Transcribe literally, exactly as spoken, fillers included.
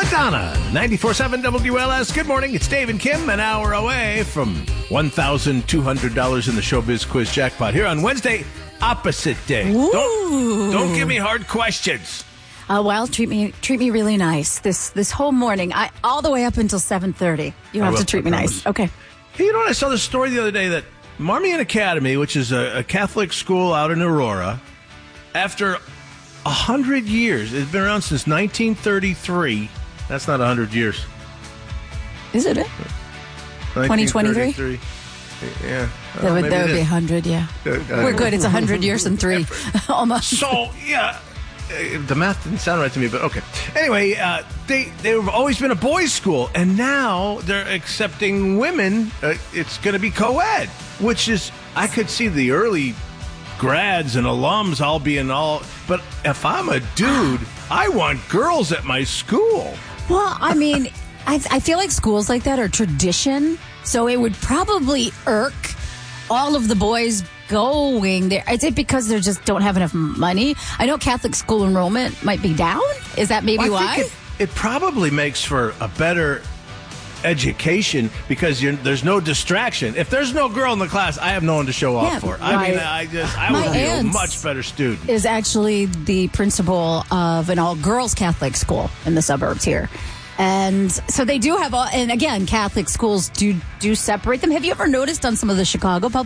Donna, ninety-four point seven W L S. Good morning. It's Dave and Kim, an hour away from one thousand two hundred dollars in the Showbiz Quiz jackpot here on Wednesday, opposite day. Don't, don't give me hard questions. Uh, well, treat me treat me really nice this this whole morning. I all the way up until seven thirty. You have will, to treat me nice. Okay. Hey, you know what? I saw this story the other day that Marmion Academy, which is a, a Catholic school out in Aurora, after a hundred years, it's been around since nineteen thirty-three. That's not a hundred years. Is it? twenty twenty-three? Yeah. Uh, that would, that would be a hundred, yeah. Uh, We're good. It's a hundred years and three. Almost. So, yeah. The math didn't sound right to me, but okay. Anyway, uh, they, they've always been a boys' school, and now they're accepting women. Uh, it's going to be co-ed, which is, I could see the early grads and alums all being all, but if I'm a dude, I want girls at my school. Well, I mean, I, I feel like schools like that are tradition, so it would probably irk all of the boys going there. Is it because they just don't have enough money? I know Catholic school enrollment might be down. Is that maybe well, I why? think it, it probably makes for a better education because you're, there's no distraction. If there's no girl in the class, I have no one to show off yeah, for. I right. mean, I just I My would be a aunt much better student. Is actually the principal of an all-girls Catholic school in the suburbs here. And so they do have all, and again, Catholic schools do do separate them. Have you ever noticed on some of the Chicago public